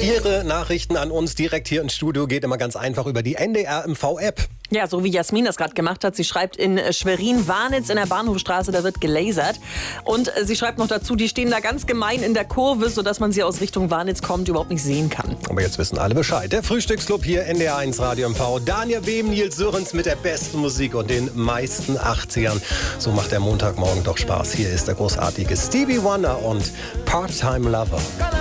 Ihre Nachrichten an uns direkt hier ins Studio geht immer ganz einfach über die NDR-MV-App. Ja, so wie Jasmin das gerade gemacht hat. Sie schreibt in Schwerin-Warnitz in der Bahnhofstraße, da wird gelasert. Und sie schreibt noch dazu, die stehen da ganz gemein in der Kurve, sodass man sie aus Richtung Warnitz kommt überhaupt nicht sehen kann. Aber jetzt wissen alle Bescheid. Der Frühstücksclub hier, NDR1 Radio MV. Daniel Behm, Nils Sörens mit der besten Musik und den meisten 80ern. So macht der Montagmorgen doch Spaß. Hier ist der großartige Stevie Wonder und Part-Time Lover.